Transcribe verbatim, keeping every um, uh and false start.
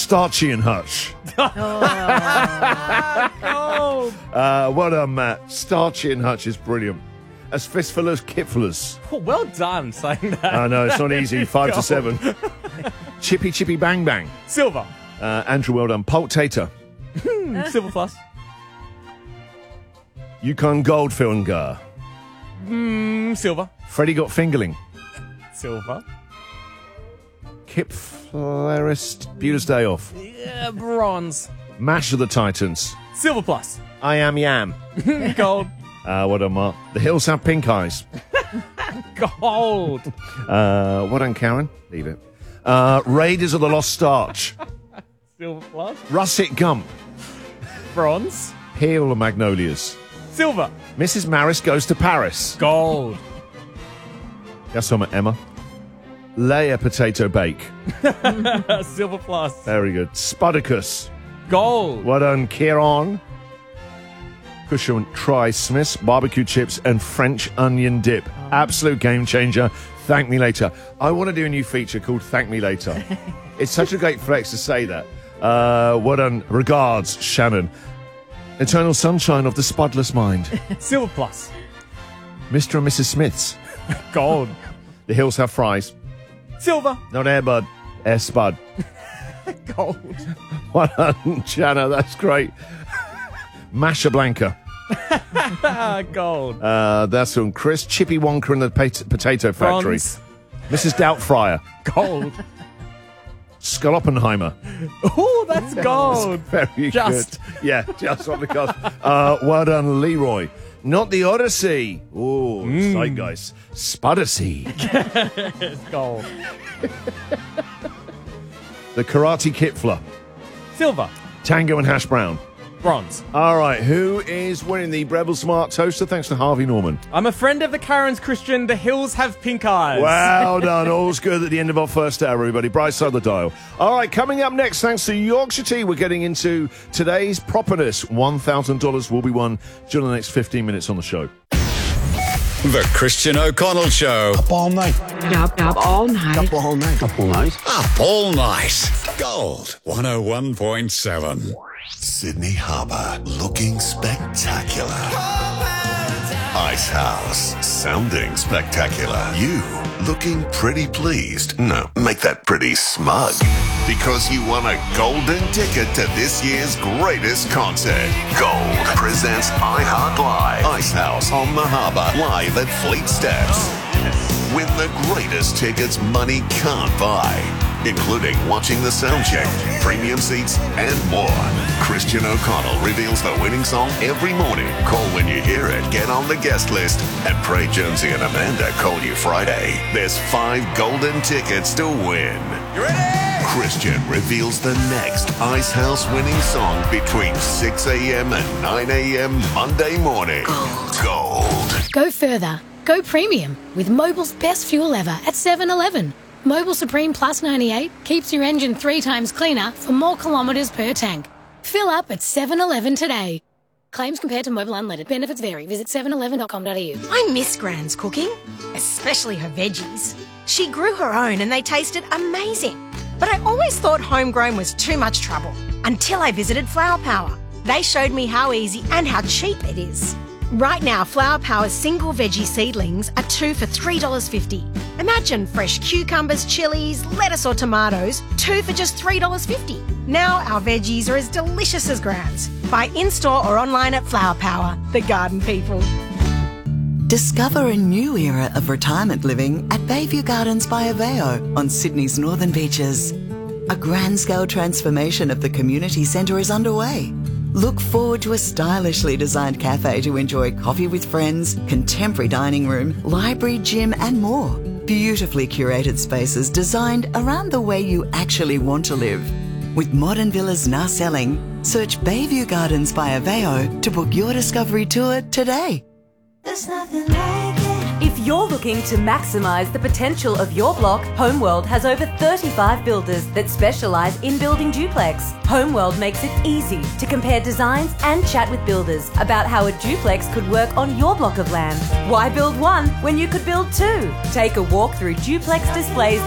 Starchy and Hutch. Oh. Uh, well done, Matt. Starchy and Hutch is brilliant. As fistful as kitfullers. Oh, well done saying that. I know, it's not easy. Five to seven. Chippy Chippy Bang Bang. Silver. Uh, Andrew, well done. Pulp Tater. Silver plus. Yukon Goldfinger. Mm, silver. Freddie Got Fingerling. Silver. Kip Flarist. Buter's Day Off. Yeah, bronze. Mash of the Titans. Silver plus. I Am Yam. Gold. Uh, what done, Mark? The Hills Have Pink Eyes. Gold. Uh, what done, Karen? Leave it. Uh, Raiders of the Lost Starch. Silver plus. Russet Gump. Bronze. Peel of Magnolias. Silver. Missus Maris Goes to Paris. Gold. Yes, I'm at Emma. Layer Potato Bake. Silver plus. Very good. Spuddicus. Gold. Well done, Kieran. Cushion Try Smiths, barbecue chips, and French onion dip. Absolute game changer. Thank me later. I want to do a new feature called Thank Me Later. It's such a great flex to say that. Uh, well done. Regards, Shannon. Eternal sunshine of the spudless mind. Silver plus. Mister and Missus Smiths. Gold. The Hills Have Fries. Silver. Not Air Bud. Air Spud. Gold. Well done, Jana. That's great. Masha Blanca. Gold. Uh, that's from Chris. Chippy Wonka and the Pot- Potato Factory. Bronze. Missus Doubtfire. Gold. Skull Oppenheimer. Oh, that's gold. Very Just. good. Yeah, just on the cusp. Uh, well done, Leroy. Not the Odyssey. Oh, Mm. Zeitgeist. Spudersea. It's gold. The Karate Kitfler. Silver. Tango and Hash Brown. Bronze. All right, who is winning the Breville Smart Toaster? Thanks to Harvey Norman. I'm a friend of the Karen's, Christian. The Hills Have Pink Eyes. Well done. All's good at the end of our first hour, everybody. Bright side of the dial. All right, coming up next, thanks to Yorkshire Tea, we're getting into today's properness. one thousand dollars will be won during the next fifteen minutes on the show. The Christian O'Connell Show. Up all night. Up, up all night. Up all night. Up all night. Up all night. Gold one oh one point seven. Sydney Harbour, looking spectacular. Ice House, sounding spectacular. You, looking pretty pleased. No, make that pretty smug. Because you won a golden ticket to this year's greatest concert. Gold presents iHeart Live. Ice House on the Harbour, live at Fleet Steps. Win the greatest tickets money can't buy, including watching the sound check, premium seats, and more. Christian O'Connell reveals the winning song every morning. Call when you hear it, get on the guest list, and pray Jonesy and Amanda call you Friday. There's five golden tickets to win. You ready? Christian reveals the next Ice House winning song between six a.m. and nine a.m. Monday morning. Gold. Gold. Go further. Go premium with Mobil's best fuel ever at seven eleven. Mobil Supreme Plus ninety-eight keeps your engine three times cleaner for more kilometres per tank. Fill up at seven eleven today. Claims compared to Mobil Unleaded. Benefits vary. Visit seven eleven dot com dot a u. I miss Gran's cooking, especially her veggies. She grew her own and they tasted amazing. But I always thought homegrown was too much trouble until I visited Flower Power. They showed me how easy and how cheap it is. Right now, Flower Power's single veggie seedlings are two for three dollars fifty. Imagine fresh cucumbers, chilies, lettuce or tomatoes, two for just three dollars fifty. Now our veggies are as delicious as Gran's. Buy in-store or online at Flower Power, the garden people. Discover a new era of retirement living at Bayview Gardens by Aveo on Sydney's northern beaches. A grand-scale transformation of the community centre is underway. Look forward to a stylishly designed cafe to enjoy coffee with friends, contemporary dining room, library, gym and more. Beautifully curated spaces designed around the way you actually want to live. With modern villas now selling, search Bayview Gardens by Aveo to book your discovery tour today. There's nothing like it. If you're looking to maximise the potential of your block, Homeworld has over thirty-five builders that specialise in building duplex. Homeworld makes it easy to compare designs and chat with builders about how a duplex could work on your block of land. Why build one when you could build two? Take a walk through duplex displays